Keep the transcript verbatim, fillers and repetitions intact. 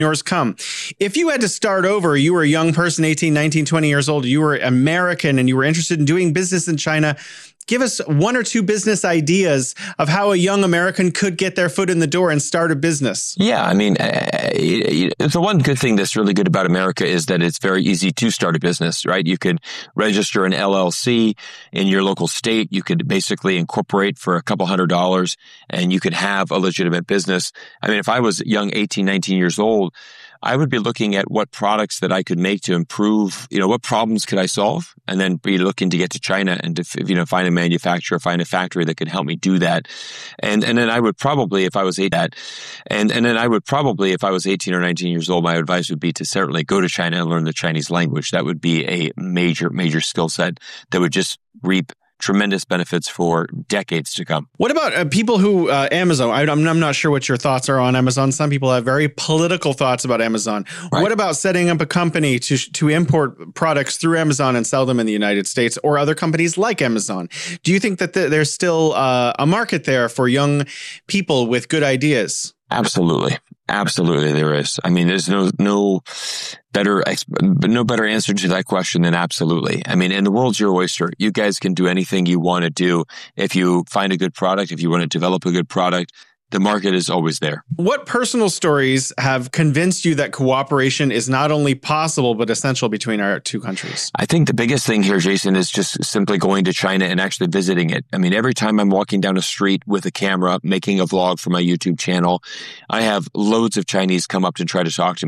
entrepreneurs come. If you had to start over, you were a young person, eighteen, nineteen, twenty years old, you were American and you were interested in doing business in China, give us one or two business ideas of how a young American could get their foot in the door and start a business. Yeah, I mean, uh, the one good thing that's really good about America is that it's very easy to start a business, right? You could register an L L C in your local state. You could basically incorporate for a couple hundred dollars and you could have a legitimate business. I mean, if I was young, eighteen, nineteen years old, I would be looking at what products that I could make to improve, you know, what problems could I solve? And then be looking to get to China and to, you know, find a manufacturer, find a factory that could help me do that. And, and then I would probably, if I was eight, that, and, and then I would probably, if I was eighteen or nineteen years old, my advice would be to certainly go to China and learn the Chinese language. That would be a major, major skill set that would just reap tremendous benefits for decades to come. What about uh, people who, uh, Amazon, I, I'm, I'm not sure what your thoughts are on Amazon. Some people have very political thoughts about Amazon. Right. What about setting up a company to to import products through Amazon and sell them in the United States or other companies like Amazon? Do you think that th- there's still uh, a market there for young people with good ideas? Absolutely. Absolutely, there is. I mean, there's no no better no better answer to that question than absolutely. I mean, and the world's your oyster. You guys can do anything you want to do. If you find a good product, if you want to develop a good product, the market is always there. What personal stories have convinced you that cooperation is not only possible, but essential between our two countries? I think the biggest thing here, Jason, is just simply going to China and actually visiting it. I mean, every time I'm walking down a street with a camera, making a vlog for my YouTube channel, I have loads of Chinese come up to try to talk to me.